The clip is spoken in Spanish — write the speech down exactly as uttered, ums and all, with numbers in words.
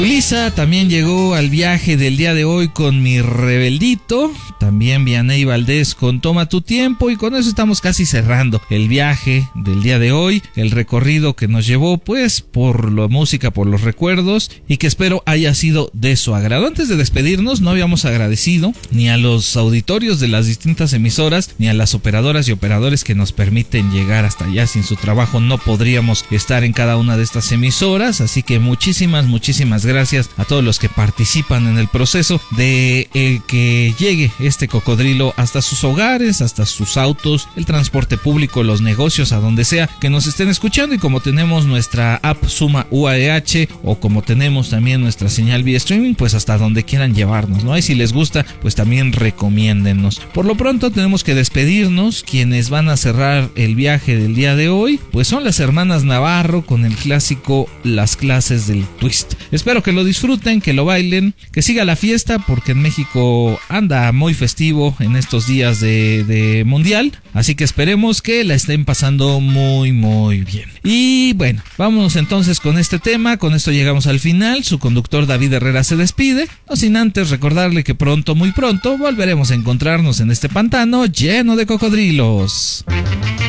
Lisa también llegó al viaje del día de hoy con Mi Rebeldito. También Vianey Valdés con Toma tu Tiempo. Y con eso estamos casi cerrando el viaje del día de hoy. El recorrido que nos llevó pues por la música, por los recuerdos. Y que espero haya sido de su agrado. Antes de despedirnos, no habíamos agradecido ni a los auditorios de las distintas emisoras, ni a las operadoras y operadores que nos permiten llegar hasta allá. Sin su trabajo no podríamos estar en cada una de estas emisoras. Así que muchísimas, muchísimas gracias. Gracias a todos los que participan en el proceso de eh, que llegue este cocodrilo hasta sus hogares, hasta sus autos, el transporte público, los negocios, a donde sea que nos estén escuchando. Y como tenemos nuestra app Suma U A E H o como tenemos también nuestra señal vía streaming, pues hasta donde quieran llevarnos, ¿no? Y si les gusta, pues también recomiéndennos. Por lo pronto tenemos que despedirnos. Quienes van a cerrar el viaje del día de hoy, pues son las hermanas Navarro con el clásico Las Clases del Twist. Espero que lo disfruten, que lo bailen, que siga la fiesta, porque en México anda muy festivo en estos días de, de mundial, así que esperemos que la estén pasando muy muy bien. Y bueno, vámonos entonces con este tema. Con esto llegamos al final. Su conductor David Herrera se despide, no sin antes recordarle que pronto, muy pronto, volveremos a encontrarnos en este pantano lleno de cocodrilos.